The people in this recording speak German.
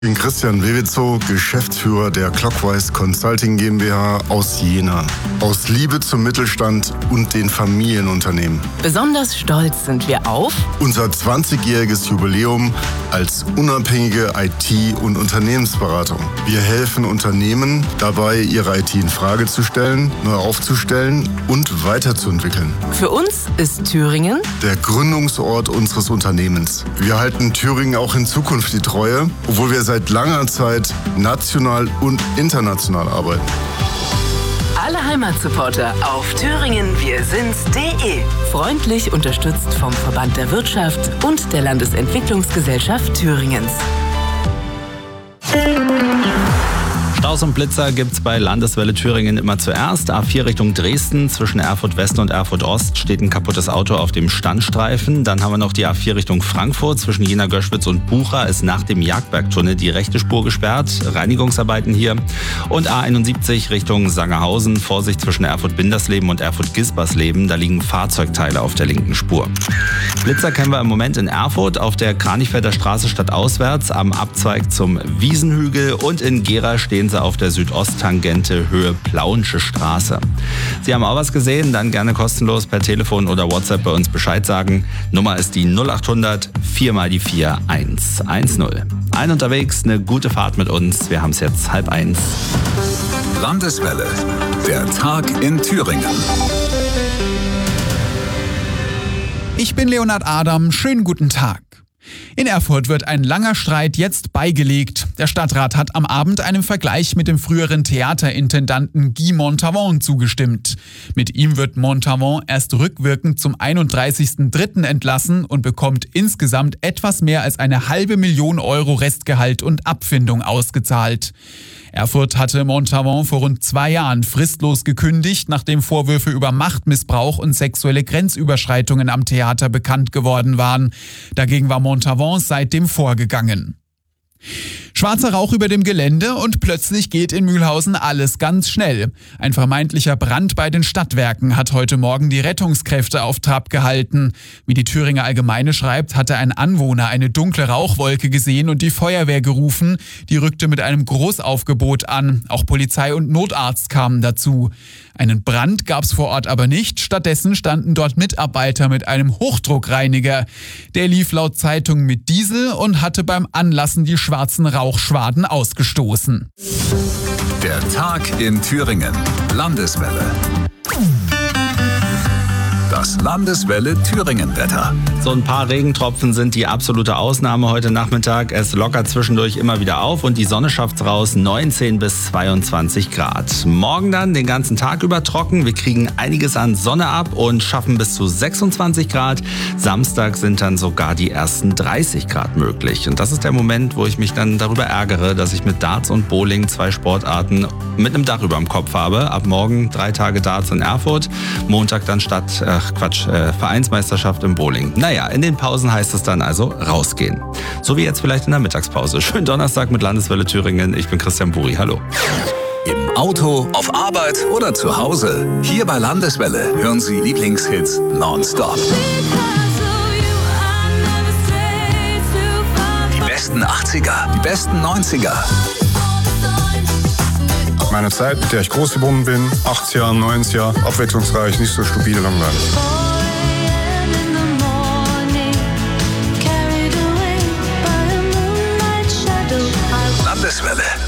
Ich bin Christian Wewitzow, Geschäftsführer der Clockwise Consulting GmbH aus Jena. Aus Liebe zum Mittelstand und den Familienunternehmen. Besonders stolz sind wir auf unser 20-jähriges Jubiläum als unabhängige IT- und Unternehmensberatung. Wir helfen Unternehmen dabei, ihre IT in Frage zu stellen, neu aufzustellen und weiterzuentwickeln. Für uns ist Thüringen der Gründungsort unseres Unternehmens. Wir halten Thüringen auch in Zukunft die Treue, obwohl wir seit langer Zeit national und international arbeiten. Alle Heimatsupporter auf thüringenwirsind's.de. Freundlich unterstützt vom Verband der Wirtschaft und der Landesentwicklungsgesellschaft Thüringens. Staus und Blitzer gibt's bei Landeswelle Thüringen immer zuerst. A4 Richtung Dresden, zwischen Erfurt West und Erfurt Ost steht ein kaputtes Auto auf dem Standstreifen. Dann haben wir noch die A4 Richtung Frankfurt, zwischen Jena, Göschwitz und Bucha ist nach dem Jagdbergtunnel die rechte Spur gesperrt. Reinigungsarbeiten hier. Und A71 Richtung Sangerhausen, Vorsicht zwischen Erfurt-Bindersleben und Erfurt-Gisbersleben, da liegen Fahrzeugteile auf der linken Spur. Blitzer kennen wir im Moment in Erfurt auf der Kranichfelder Straße stadtauswärts am Abzweig zum Wiesenhügel und in Gera stehen sie auf der Südosttangente Höhe Plauensche Straße. Sie haben auch was gesehen? Dann gerne kostenlos per Telefon oder WhatsApp bei uns Bescheid sagen. Nummer ist die 0800 4 mal die 4 110. Ein unterwegs, eine gute Fahrt mit uns. Wir haben es jetzt 12:30. Landeswelle, der Tag in Thüringen. Ich bin Leonhard Adam, schönen guten Tag. In Erfurt wird ein langer Streit jetzt beigelegt. Der Stadtrat hat am Abend einem Vergleich mit dem früheren Theaterintendanten Guy Montavon zugestimmt. Mit ihm wird Montavon erst rückwirkend zum 31.03. entlassen und bekommt insgesamt etwas mehr als 500.000 Euro Restgehalt und Abfindung ausgezahlt. Erfurt hatte Montavon vor rund 2 Jahren fristlos gekündigt, nachdem Vorwürfe über Machtmissbrauch und sexuelle Grenzüberschreitungen am Theater bekannt geworden waren. Dagegen war Montavon seitdem vorgegangen. Schwarzer Rauch über dem Gelände und plötzlich geht in Mühlhausen alles ganz schnell. Ein vermeintlicher Brand bei den Stadtwerken hat heute Morgen die Rettungskräfte auf Trab gehalten. Wie die Thüringer Allgemeine schreibt, hatte ein Anwohner eine dunkle Rauchwolke gesehen und die Feuerwehr gerufen. Die rückte mit einem Großaufgebot an. Auch Polizei und Notarzt kamen dazu. Einen Brand gab es vor Ort aber nicht. Stattdessen standen dort Mitarbeiter mit einem Hochdruckreiniger. Der lief laut Zeitung mit Diesel und hatte beim Anlassen die schwarzen Rauchschwaden ausgestoßen. Der Tag in Thüringen. Landeswelle. Das Landeswelle Thüringen-Wetter. So ein paar Regentropfen sind die absolute Ausnahme heute Nachmittag. Es lockert zwischendurch immer wieder auf und die Sonne schafft's raus, 19 bis 22 Grad. Morgen dann den ganzen Tag über trocken. Wir kriegen einiges an Sonne ab und schaffen bis zu 26 Grad. Samstag sind dann sogar die ersten 30 Grad möglich. Und das ist der Moment, wo ich mich dann darüber ärgere, dass ich mit Darts und Bowling 2 Sportarten mit einem Dach über dem Kopf habe. Ab morgen 3 Tage Darts in Erfurt, Montag dann Vereinsmeisterschaft im Bowling. Naja, in den Pausen heißt es dann also rausgehen. So wie jetzt vielleicht in der Mittagspause. Schönen Donnerstag mit Landeswelle Thüringen. Ich bin Christian Buri. Hallo. Im Auto, auf Arbeit oder zu Hause. Hier bei Landeswelle hören Sie Lieblingshits nonstop. Die besten 80er, die besten 90er. Meine Zeit, mit der ich groß geworden bin, 80er, 90er, abwechslungsreich, nicht so stupide langweilig. Landeswelle.